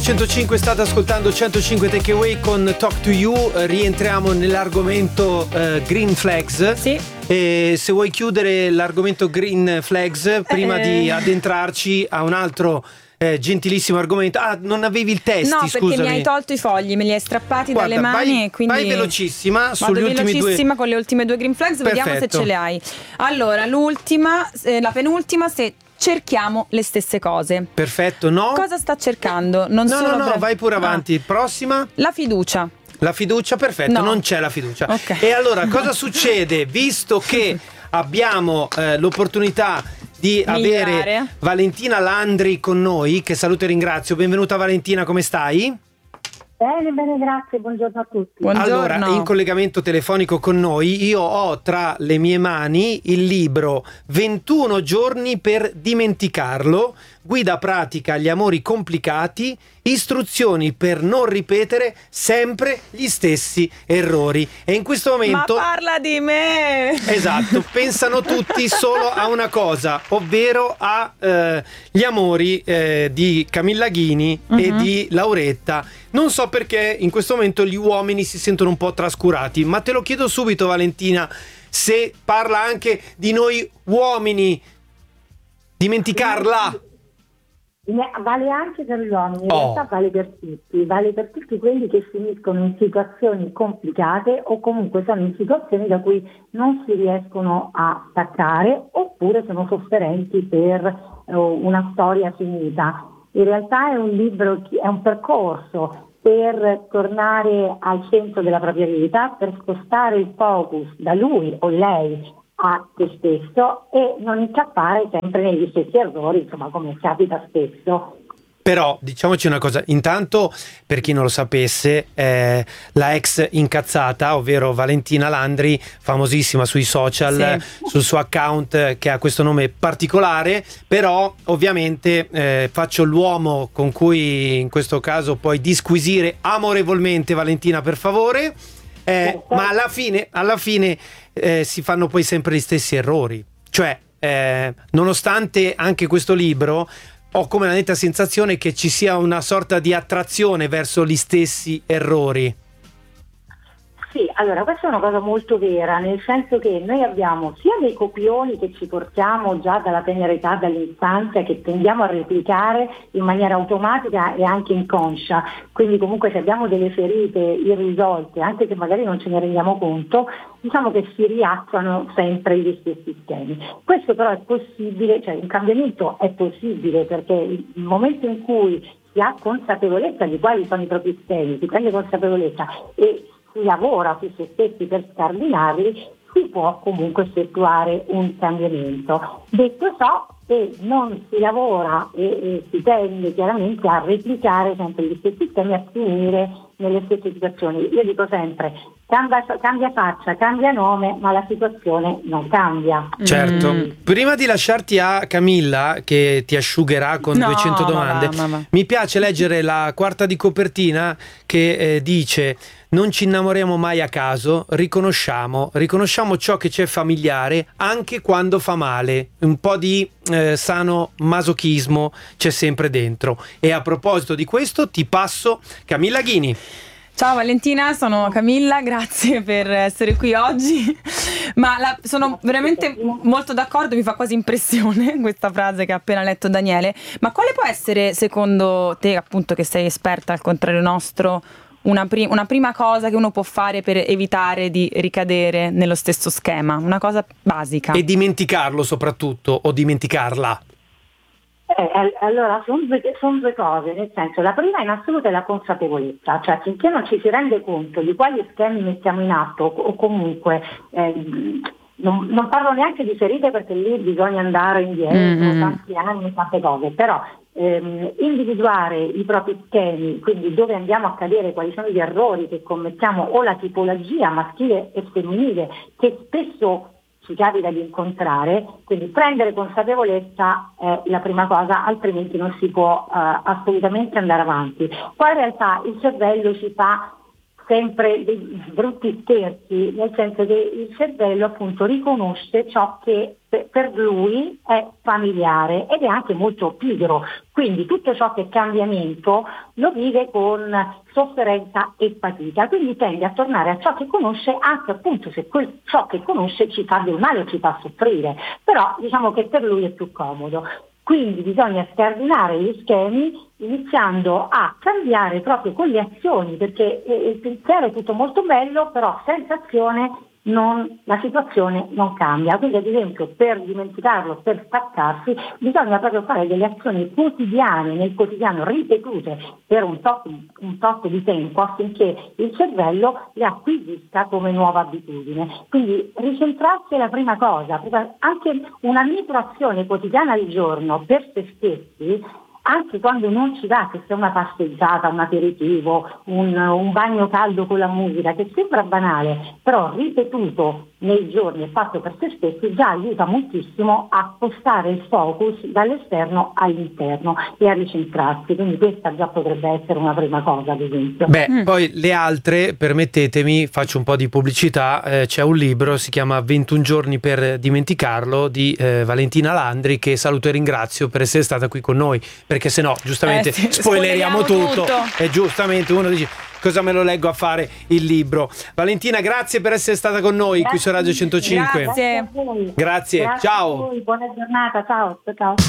105, state ascoltando 105 Takeaway con Talk to You. Rientriamo nell'argomento Green Flags. Sì. E se vuoi chiudere l'argomento Green Flags prima di addentrarci a un altro gentilissimo argomento. Non avevi il testi, no, scusami. perché mi hai tolto i fogli, me li hai strappati. Guarda, dalle mani e quindi vai velocissima sugli vado ultimi velocissima due. con le ultime due Green Flags. Perfetto. Vediamo se ce le hai. Allora, l'ultima, la penultima, se cerchiamo le stesse cose. Perfetto, no? Cosa sta cercando? No, Vai pure avanti. Prossima. La fiducia. La fiducia, perfetto, No. Non c'è la fiducia. Ok. E allora cosa succede? Visto che abbiamo l'opportunità di Migliorare. avere Valentina Landri con noi, che saluto e ringrazio. Benvenuta Valentina, come stai? Bene, grazie, buongiorno a tutti. Buongiorno. Allora, in collegamento telefonico con noi, io ho tra le mie mani il libro 21 giorni per dimenticarlo, guida pratica agli amori complicati, istruzioni per non ripetere sempre gli stessi errori. E in questo momento... Ma parla di me! Esatto, pensano tutti solo a una cosa, ovvero a gli amori di Camilla Ghini e di Lauretta. Non so perché in questo momento gli uomini si sentono un po' trascurati, ma te lo chiedo subito Valentina, se parla anche di noi uomini, dimenticarla. Vale anche per gli uomini, in realtà vale per tutti quelli che finiscono in situazioni complicate o comunque sono in situazioni da cui non si riescono a staccare oppure sono sofferenti per una storia finita. In realtà è un libro, è un percorso per tornare al centro della propria vita, per spostare il focus da lui o lei a te stesso e non incappare sempre negli stessi errori, insomma, come capita spesso. Però diciamoci una cosa, intanto per chi non lo sapesse, la ex incazzata, ovvero Valentina Landri, famosissima sui social, sul suo account che ha questo nome particolare, però ovviamente faccio l'uomo con cui in questo caso puoi disquisire amorevolmente, Valentina, per favore, ma alla fine si fanno poi sempre gli stessi errori, cioè nonostante anche questo libro ho come la netta sensazione che ci sia una sorta di attrazione verso gli stessi errori. Sì, allora questa è una cosa molto vera, nel senso che noi abbiamo sia dei copioni che ci portiamo già dalla tenera età, dall'infanzia, che tendiamo a replicare in maniera automatica e anche inconscia, quindi comunque se abbiamo delle ferite irrisolte, anche che magari non ce ne rendiamo conto, diciamo che si riattuano sempre gli stessi schemi. Questo però è possibile, cioè un cambiamento è possibile perché il momento in cui si ha consapevolezza di quali sono i propri schemi, si prende consapevolezza e si lavora su se stessi per scardinarli, si può comunque effettuare un cambiamento. Detto ciò, se non si lavora e si tende chiaramente a replicare sempre gli stessi schemi, a finire nelle stesse situazioni. Io dico sempre, cambia faccia, cambia nome, ma la situazione non cambia. Certo. Prima di lasciarti a Camilla, che ti asciugherà con 200 domande, mi piace leggere la quarta di copertina che dice: non ci innamoriamo mai a caso, riconosciamo ciò che ci è familiare anche quando fa male. Un po' di sano masochismo c'è sempre dentro. E a proposito di questo ti passo Camilla Ghini. Ciao Valentina, sono Camilla, grazie per essere qui oggi. Ma sono veramente molto d'accordo, mi fa quasi impressione questa frase che ha appena letto Daniele. Ma quale può essere, secondo te, appunto che sei esperta al contrario nostro, una prima cosa che uno può fare per evitare di ricadere nello stesso schema? Una cosa basica. E dimenticarlo soprattutto, o dimenticarla. Allora sono due cose, nel senso, la prima in assoluto è la consapevolezza, cioè finché non ci si rende conto di quali schemi mettiamo in atto o comunque non parlo neanche di ferite perché lì bisogna andare indietro, tanti anni, tante cose, però individuare i propri schemi, quindi dove andiamo a cadere, quali sono gli errori che commettiamo o la tipologia maschile e femminile che spesso ci capita di incontrare, quindi prendere consapevolezza è la prima cosa, altrimenti non si può assolutamente andare avanti. Poi in realtà il cervello ci fa sempre dei brutti scherzi, nel senso che il cervello appunto riconosce ciò che per lui è familiare ed è anche molto pigro, quindi tutto ciò che è cambiamento lo vive con sofferenza e fatica, quindi tende a tornare a ciò che conosce anche appunto se ciò che conosce ci fa del male o ci fa soffrire, però diciamo che per lui è più comodo. Quindi bisogna scardinare gli schemi iniziando a cambiare proprio con le azioni, perché il pensiero è tutto molto bello, però senza azione la situazione non cambia. Quindi ad esempio per dimenticarlo, per staccarsi, bisogna proprio fare delle azioni quotidiane, nel quotidiano ripetute per un tot di tempo affinché il cervello le acquisisca come nuova abitudine. Quindi ricentrarsi è la prima cosa, anche una microazione quotidiana al giorno per se stessi, anche quando non ci va, che sia una passeggiata, un aperitivo, un bagno caldo con la musica, che sembra banale, però ripetuto nei giorni e fatto per se stessi già aiuta moltissimo a spostare il focus dall'esterno all'interno e a ricentrarsi, quindi questa già potrebbe essere una prima cosa, ad esempio. Poi le altre, permettetemi, faccio un po' di pubblicità, c'è un libro, si chiama 21 giorni per dimenticarlo, di Valentina Landri, che saluto e ringrazio per essere stata qui con noi, perché se no giustamente spoileriamo tutto e giustamente uno dice cosa me lo leggo a fare il libro. Valentina, grazie per essere stata con noi qui su Radio 105. Grazie. Grazie, ciao. a voi, buona giornata, ciao.